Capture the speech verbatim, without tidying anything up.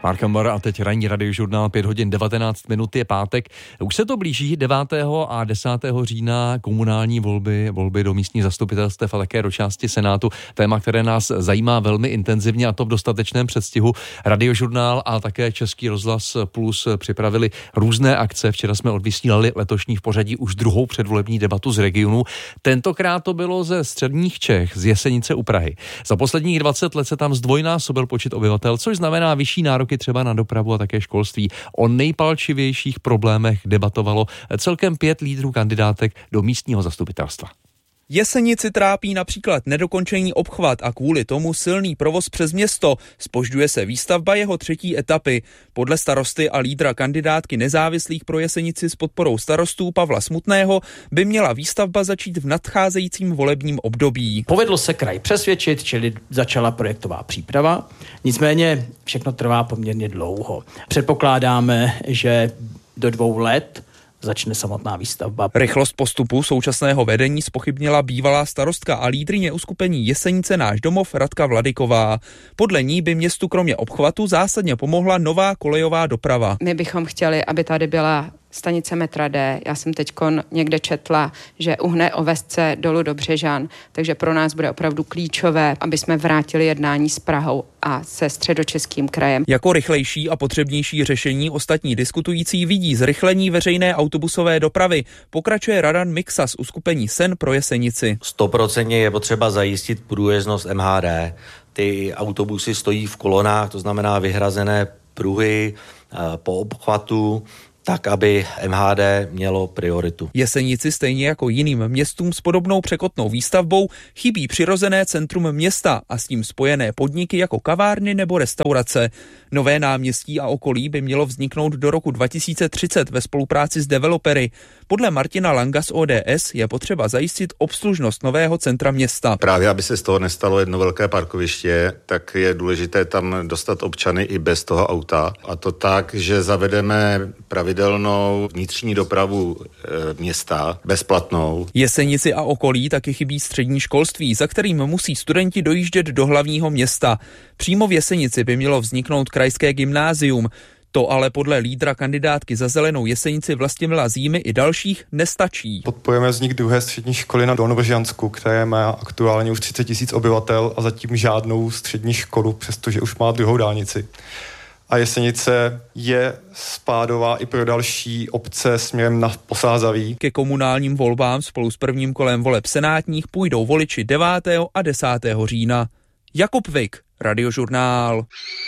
Mark Ambar a teď ranní radiožurnál, pět hodin devatenáct minut, je pátek. Už se to blíží devátého a desátého října komunální volby, volby do místních zastupitelstev a také do části Senátu. Téma, které nás zajímá velmi intenzivně, a to v dostatečném předstihu. Radiožurnál a také Český rozhlas Plus připravili různé akce. Včera jsme odvysílali letošní v pořadí už druhou předvolební debatu z regionu. Tentokrát to bylo ze středních Čech, z Jesenice u Prahy. Za posledních dvacet let se tam zdvojnásobil počet obyvatel, což znamená vyšší nároky třeba na dopravu a také školství. O nejpalčivějších problémech debatovalo celkem pět lídrů kandidátek do místního zastupitelstva. Jesenici trápí například nedokončený obchvat a kvůli tomu silný provoz přes město. Zpožďuje se výstavba jeho třetí etapy. Podle starosty a lídra kandidátky nezávislých pro Jesenici s podporou starostů Pavla Smutného by měla výstavba začít v nadcházejícím volebním období. Povedlo se kraj přesvědčit, čili začala projektová příprava. Nicméně všechno trvá poměrně dlouho. Předpokládáme, že do dvou let začne samotná výstavba. Rychlost postupu současného vedení zpochybnila bývalá starostka a lídryně uskupení Jesenice Náš domov Radka Vladyková. Podle ní by městu kromě obchvatu zásadně pomohla nová kolejová doprava. My bychom chtěli, aby tady byla stanice metra D. Já jsem teďkon někde četla, že uhne Ovesce dolů do Břežan, takže pro nás bude opravdu klíčové, aby jsme vrátili jednání s Prahou a se Středočeským krajem. Jako rychlejší a potřebnější řešení ostatní diskutující vidí zrychlení veřejné autobusové dopravy. Pokračuje Radan Miksa z uskupení Sen pro Jesenici. Stoprocentně je potřeba zajistit průjezdnost M H D. Ty autobusy stojí v kolonách, to znamená vyhrazené pruhy po obchvatu, tak, aby M H D mělo prioritu. Jesenici stejně jako jiným městům s podobnou překotnou výstavbou chybí přirozené centrum města a s tím spojené podniky jako kavárny nebo restaurace. Nové náměstí a okolí by mělo vzniknout do roku dva tisíce třicet ve spolupráci s developery. Podle Martina Langa z O D S je potřeba zajistit obslužnost nového centra města. Právě aby se z toho nestalo jedno velké parkoviště, tak je důležité tam dostat občany i bez toho auta. A to tak, že zavedeme pravidelnou vnitřní dopravu e, města, bezplatnou. Jesenici a okolí taky chybí střední školství, za kterým musí studenti dojíždět do hlavního města. Přímo v Jesenici by mělo vzniknout krajské gymnázium. To ale podle lídra kandidátky za Zelenou Jesenici Vlastimila Zímy i dalších nestačí. Podporujeme vznik druhé střední školy na Dolnovržiansku, které má aktuálně už třicet tisíc obyvatel a zatím žádnou střední školu, přestože už má druhou dálnici. A Jesenice je spádová i pro další obce směrem na Posázaví. Ke komunálním volbám spolu s prvním kolem voleb senátních půjdou voliči devátého a desátého října. Jakub Vik, Radiožurnál.